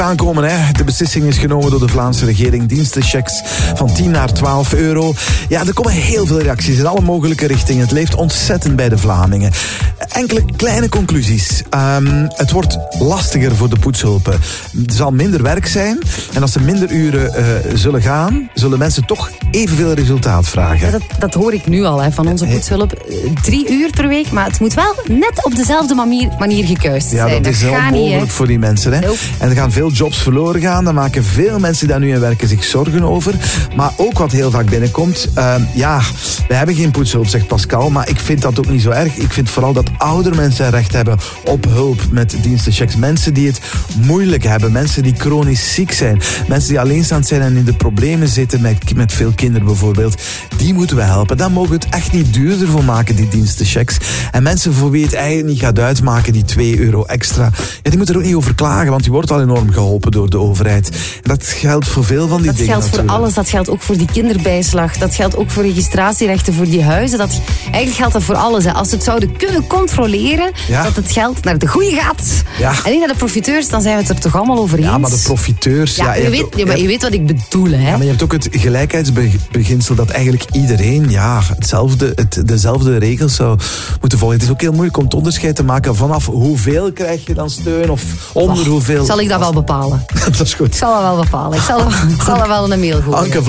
aankomen. Hè. De beslissing is genomen door de Vlaamse regering. Dienstenchecks van 10 naar 12 euro. Ja, er komen heel veel reacties in alle mogelijke richtingen. Het leeft ontzettend bij de Vlamingen. Enkele kleine conclusies. Het wordt lastiger voor de poetshulpen. Er zal minder werk zijn. En als er minder uren zullen gaan, zullen mensen toch evenveel resultaat vragen. Ja, dat hoor ik nu al van onze poetshulp. 3 uur per week, maar het moet wel net op dezelfde manier gekuist zijn. Ja, dat is onmogelijk voor die mensen. Hè? Nope. En er gaan veel jobs verloren gaan. Daar maken veel mensen die daar nu in werken zich zorgen over. Maar ook wat heel vaak binnenkomt. We hebben geen poetshulp, zegt Pascal. Maar ik vind dat ook niet zo erg. Ik vind vooral dat oudere mensen recht hebben op hulp met dienstenchecks. Mensen die het moeilijk hebben. Mensen die chronisch ziek zijn. Mensen die alleenstaand zijn en in de problemen zitten met veel kinderen bijvoorbeeld. Die moeten we helpen. Daar mogen we het echt niet duurder voor maken, die dienstenchecks. En mensen voor wie het eigenlijk niet gaat uitmaken, die 2 euro extra. Ja, die moeten er ook niet over klagen, want die wordt al enorm geholpen door de overheid. En dat geldt voor veel van die dingen. Dat geldt voor alles. Dat geldt ook voor die kinderbijslag. Dat geldt ook voor registratierechten voor die huizen. Eigenlijk geldt dat voor alles. Hè. Als ze het zouden kunnen controleren, dat het geld naar de goeie gaat. Ja. En niet naar de profiteurs, dan zijn we het er toch allemaal over eens. Ja, maar de profiteurs... Ja, je weet wat ik bedoel, hè. Ja, maar je hebt ook het gelijkheidsbeginsel dat eigenlijk iedereen dezelfde regels zou moeten volgen. Het is ook heel moeilijk om het onderscheid te maken vanaf hoeveel krijg je dan steun of onder hoeveel. Zal ik dat wel bepalen? Dat is goed. Ik zal dat wel bepalen. Ik zal dat wel in een mail gooien. Anke